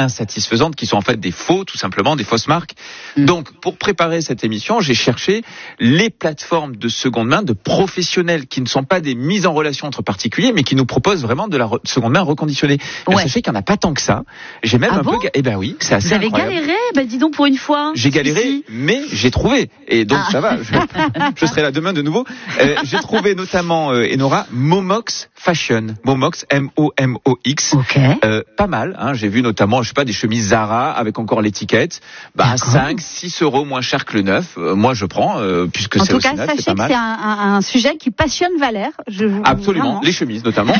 insatisfaisantes, qui sont en fait des faux, tout simplement, des fausses marques. Donc, pour préparer cette émission, j'ai cherché les plateformes de seconde main de professionnels qui ne sont pas des mises en relation entre particuliers, mais qui nous proposent vraiment de la seconde main reconditionnée. Sachez qu'il n'y en a pas tant que ça. J'ai même eh ben oui, c'est assez incroyable. Vous avez galéré? Dis donc pour une fois. J'ai galéré, mais j'ai trouvé. Et donc ça va, je serai là demain de nouveau. J'ai trouvé notamment, Enora, Momox Fashion. Momox, M-O-M-O-X. Pas mal, hein. J'ai vu notamment, des chemises Zara avec encore l'étiquette. 5, 6 euros moins cher que le neuf. Moi, je prends, puisque c'est aussi neuf, c'est pas mal. En tout cas, sachez que c'est un sujet qui passionne Valère. Absolument, les chemises notamment.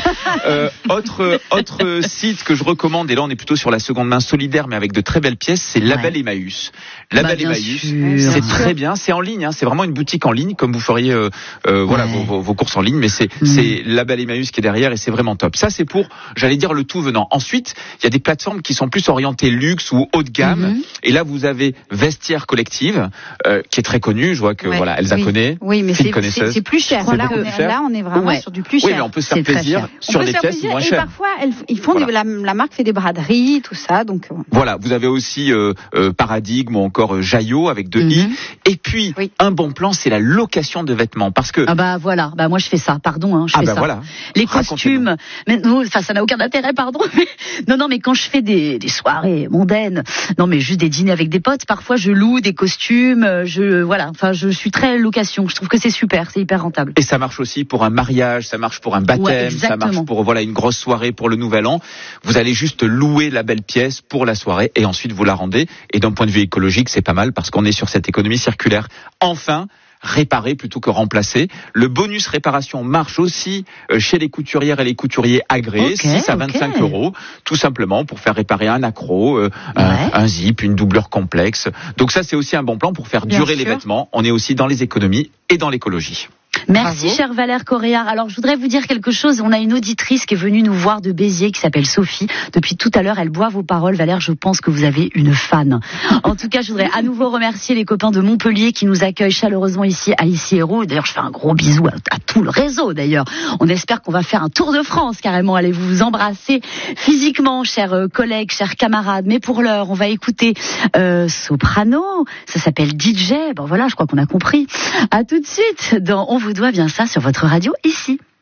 Autre site que je recommande, et là on est plutôt sur la seconde main solidaire, mais avec de très belles pièces, c'est Label Emmaüs. Label Emmaüs, c'est très bien, c'est en ligne, hein, c'est vraiment une boutique en ligne, comme vous feriez vos courses en ligne, mais c'est Label Emmaüs qui est derrière, et c'est vraiment top. Ça, c'est pour, j'allais dire, le tout venant. Ensuite, il y a des plateformes qui sont plus orientées luxe ou haut de gamme, et là vous avez Vestiaire Collective, qui est très connue, je vois que Elsa connaît. Oui, mais c'est plus cher. Là, on est vraiment sur du plus cher. Oui, mais on peut se faire plaisir sur des pièces moins chères. Et parfois, ils font la marque fait des braderies, tout ça, donc. Voilà, vous avez aussi Paradigme ou encore Jaillot avec 2 i. Et puis un bon plan, c'est la location de vêtements, parce que moi je fais ça. Pardon, hein, je fais ça. Voilà. Les costumes, mais ça n'a aucun intérêt, pardon. Mais quand je fais des soirées mondaines, mais juste des dîners avec des potes, parfois je loue des costumes. Je suis très location. Je trouve que c'est super, c'est hyper rentable. Et ça marche aussi pour un mariage, ça marche pour un baptême, ça marche pour une grosse soirée pour le Nouvel An. Vous allez juste louer la belle pièce pour la soirée et ensuite vous la rendez. Et d'un point de vue écologique, c'est pas mal parce qu'on est sur cette économie circulaire. Enfin, réparer plutôt que remplacer. Le bonus réparation marche aussi chez les couturières et les couturiers agréés, 6 à 25 euros, tout simplement pour faire réparer un accro, un zip, une doublure complexe. Donc ça, c'est aussi un bon plan pour faire durer les vêtements. On est aussi dans les économies et dans l'écologie. Merci, cher Valère Correa. Alors, je voudrais vous dire quelque chose. On a une auditrice qui est venue nous voir de Béziers, qui s'appelle Sophie. Depuis tout à l'heure, elle boit vos paroles. Valère, je pense que vous avez une fan. En tout cas, je voudrais à nouveau remercier les copains de Montpellier qui nous accueillent chaleureusement ici à Issy-Hérault. D'ailleurs, je fais un gros bisou à tout le réseau, d'ailleurs. On espère qu'on va faire un tour de France, carrément. Allez vous embrasser physiquement, chers collègues, chers camarades. Mais pour l'heure, on va écouter Soprano. Ça s'appelle DJ. Je crois qu'on a compris. À tout de suite dans On vous doit bien ça sur votre radio ici.